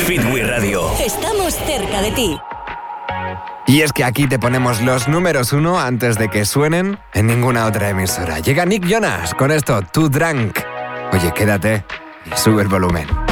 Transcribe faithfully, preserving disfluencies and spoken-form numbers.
Speedway Radio. Estamos cerca de ti. Y es que aquí te ponemos los números uno antes de que suenen en ninguna otra emisora. Llega Nick Jonas con esto, Too Drunk. Oye, quédate y sube el volumen.